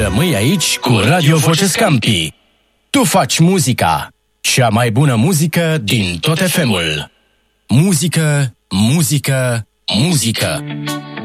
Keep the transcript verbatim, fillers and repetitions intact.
rămâi aici cu Radio Voce Scampi. Tu faci muzica, cea mai bună muzică din tot F M-ul. Muzică, muzică, muzică.